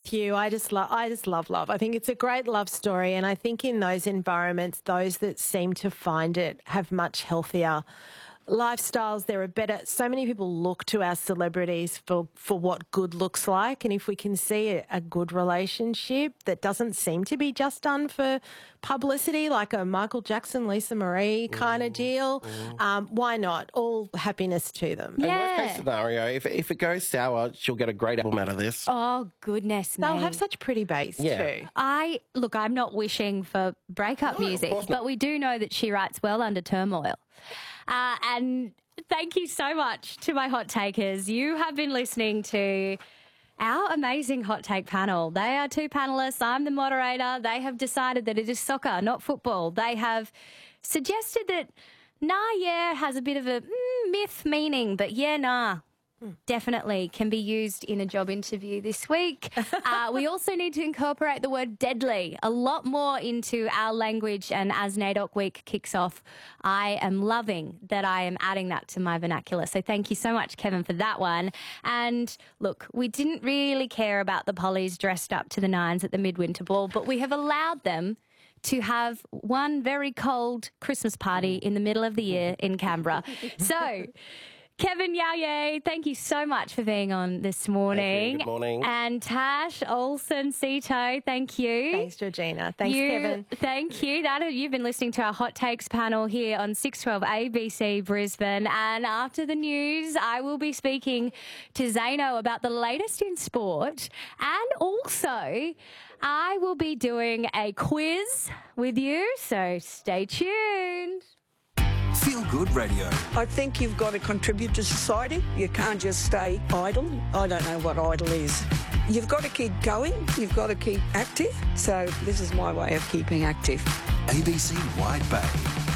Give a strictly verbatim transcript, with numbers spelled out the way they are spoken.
with you. I just love, I just love love. I think it's a great love story, and I think in those environments, those that seem to find it have much healthier lifestyles. There are better. So many people look to our celebrities for, for what good looks like, and if we can see a, a good relationship that doesn't seem to be just done for publicity, like a Michael Jackson, Lisa Marie kind mm, of deal, mm. um, why not? All happiness to them. Yeah. And worst case scenario, if if it goes sour, she'll get a great album out of this. Oh goodness me! They'll have such pretty bass yeah. too. I look. I'm not wishing for breakup No, music, but we do know that she writes well under turmoil. Uh, and thank you so much to my hot takers. You have been listening to our amazing hot take panel. They are two panellists. I'm the moderator. They have decided that it is soccer, not football. They have suggested that, nah, yeah, has a bit of a mm, myth meaning, but yeah, nah. Definitely can be used in a job interview this week. Uh, we also need to incorporate the word deadly a lot more into our language, and as NAIDOC Week kicks off, I am loving that I am adding that to my vernacular. So thank you so much, Kevin, for that one. And look, we didn't really care about the Pollies dressed up to the nines at the Midwinter Ball, but we have allowed them to have one very cold Christmas party in the middle of the year in Canberra. So Kevin Yao, thank you so much for being on this morning. Good morning. And Tash Olsen-Sito, thank you. Thanks, Georgina. Thanks, you, Kevin. Thank you. That You've been listening to our Hot Takes panel here on six twelve A B C Brisbane. And after the news, I will be speaking to Zaino about the latest in sport. And also, I will be doing a quiz with you, so stay tuned. Feel Good Radio. I think you've got to contribute to society. You can't just stay idle. I don't know what idle is. You've got to keep going. You've got to keep active. So this is my way of keeping active. A B C Wide Bay.